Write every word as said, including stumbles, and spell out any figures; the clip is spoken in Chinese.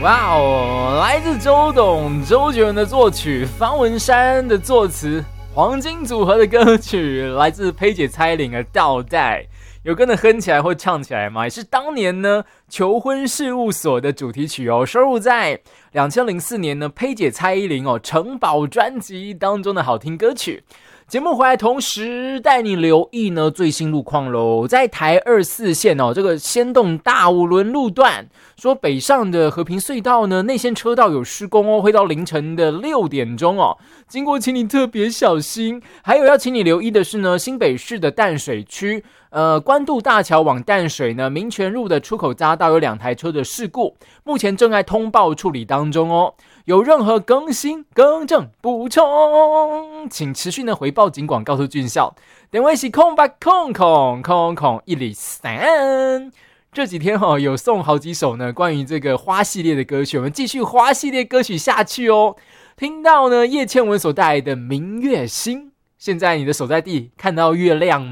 哇哦，来自周董、周杰伦的作曲，方文山的作词，黄金组合的歌曲，来自佩姐蔡依林的《倒带》，有跟着哼起来或唱起来吗？也是当年呢求婚事务所的主题曲哦，收录在二零零四年呢佩姐蔡依林哦城堡专辑当中的好听歌曲。节目回来同时带你留意呢最新路况咯，在台二四线哦这个先动大五轮路段，说北上的和平隧道呢内线车道有施工哦，会到凌晨的六点钟哦，经过请你特别小心。还有要请你留意的是呢新北市的淡水区呃关渡大桥往淡水呢民权路的出口匝道有两台车的事故，目前正在通报处理当中哦。有任何更新、更正、补充，请持续的回报警广告诉俊孝。电话是空八空空空空一里三。这几天哦，有送好几首呢关于这个花系列的歌曲，我们继续花系列歌曲下去哦。听到呢叶倩文所带来的《明月心》，现在你的所在地看到月亮吗？